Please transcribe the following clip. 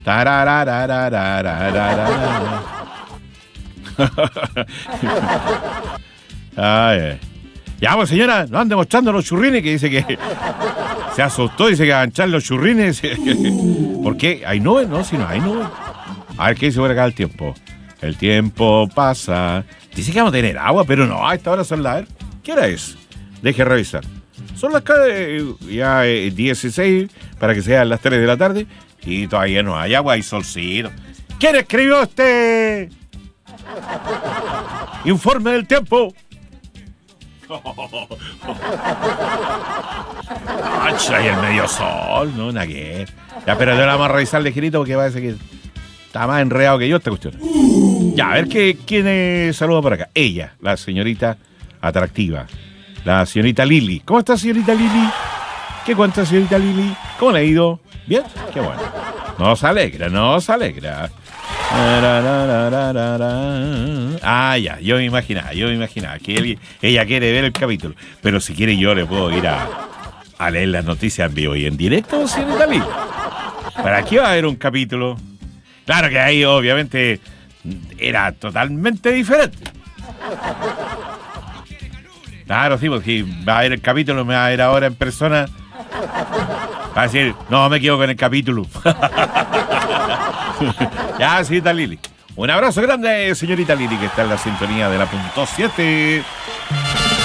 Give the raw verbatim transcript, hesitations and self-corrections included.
Tarararararararara. Ay, ay. Ya, pues señora, no ande mostrando los churrines, que dice que se asustó, dice que va a echar los churrines. ¿Por qué? ¿Hay nubes? No, si no hay nubes. A ver, ¿qué dice por acá el tiempo? El tiempo pasa. Dice que vamos a tener agua, pero no, a esta hora son las... ¿Qué hora es? Deje revisar. Son las eh, ya eh, dieciséis, para que sean las tres de la tarde, y todavía no hay agua, hay solcito. ¿Quién escribió este informe del tiempo? Ay, el medio sol, no, una que. Ya, pero yo la vamos a revisar ligerito porque parece que está más enredado que yo esta cuestión. Ya, a ver qué, quién es, saluda por acá. Ella, la señorita atractiva, la señorita Lili. ¿Cómo está, señorita Lili? ¿Qué cuenta, señorita Lili? ¿Cómo le ha ido? ¿Bien? Qué bueno. Nos alegra, nos alegra. Ah, ya, yo me imaginaba, yo me imaginaba que él, ella quiere ver el capítulo. Pero si quiere yo le puedo ir a, a leer las noticias en vivo y en directo, señorita Lili. ¿Para qué va a haber un capítulo? Claro que ahí obviamente era totalmente diferente. Claro, sí, porque va a haber el capítulo, me va a ver ahora en persona. Va a decir, no, me quedo con el capítulo. Ya, señorita Lili. Un abrazo grande, señorita Lili, que está en la sintonía de la punto siete.